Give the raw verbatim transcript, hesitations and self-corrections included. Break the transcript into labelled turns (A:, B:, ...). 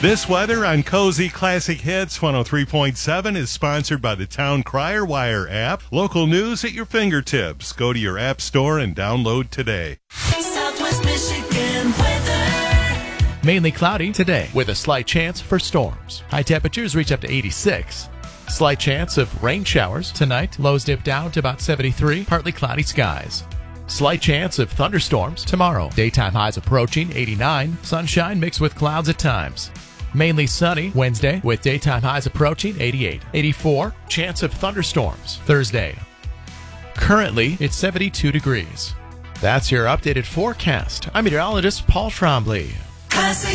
A: This weather on Cozy Classic Hits one oh three point seven is sponsored by the Town Crier Wire app. Local news at your fingertips. Go to your app store and download today.
B: Southwest Michigan weather.
C: Mainly cloudy today with a slight chance for storms. High temperatures reach up to eighty-six. Slight chance of rain showers tonight. Lows dip down to about seventy-three. Partly cloudy skies. Slight chance of thunderstorms tomorrow. Daytime highs approaching eighty-nine. Sunshine mixed with clouds at times. Mainly sunny Wednesday with daytime highs approaching eighty-eight. eighty-four. Chance of thunderstorms Thursday. Currently, it's seventy-two degrees. That's your updated forecast. I'm meteorologist Paul Trombley.
B: Classic